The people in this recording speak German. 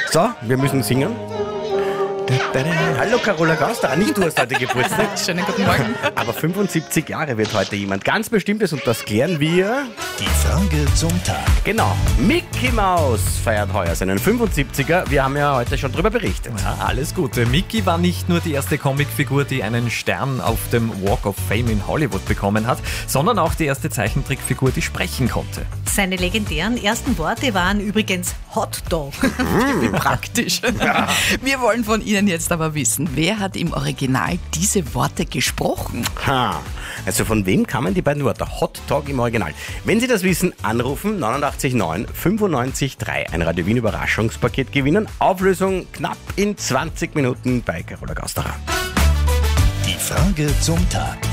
So, wir müssen singen. Hallo Carola Gauster, nicht du hast heute Geburtstag. Schönen guten Morgen. Aber 75 Jahre wird heute jemand ganz Bestimmtes und das klären wir. Die Frage zum Tag. Genau, Mickey Maus feiert heuer seinen 75er. Wir haben ja heute schon drüber berichtet. Ja, alles Gute. Mickey war nicht nur die erste Comicfigur, die einen Stern auf dem Walk of Fame in Hollywood bekommen hat, sondern auch die erste Zeichentrickfigur, die sprechen konnte. Seine legendären ersten Worte waren übrigens Hot Dog. Wie praktisch. Wir wollen von Ihnen jetzt aber wissen, wer hat im Original diese Worte gesprochen? Also von wem kamen die beiden Wörter Hot Dog im Original? Wenn Sie das wissen, anrufen 89 9 95 3. Ein Radio Wien Überraschungspaket gewinnen. Auflösung knapp in 20 Minuten bei Carola Gausterer. Die Frage zum Tag.